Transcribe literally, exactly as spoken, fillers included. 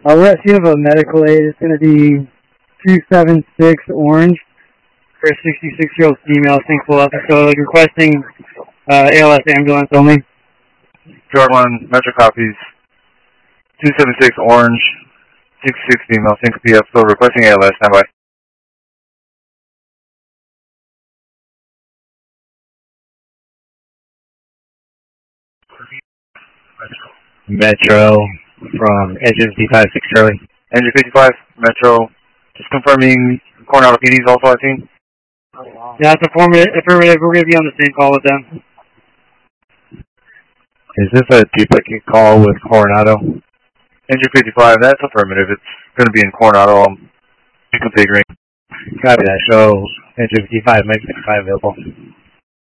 Uh, we're at you have a medical aid. It's going to be two seven six Orange for a sixty-six-year-old female, Sinkville episode, requesting uh, A L S ambulance only. Guard one, Metro copies. two seven six Orange, sixty-six female, Syncope episode, requesting A L S, standby. Metro from Engine fifty-five, six Charlie. Engine fifty-five, Metro, just confirming Coronado P D is also, I think. Yeah, it's affirmative. affirmative. We're going to be on the same call with them. Is this a duplicate call with Coronado? Engine fifty-five, that's affirmative. It's going to be in Coronado. I'm reconfiguring. Copy that. Show Engine fifty-five, Mike fifty-five available.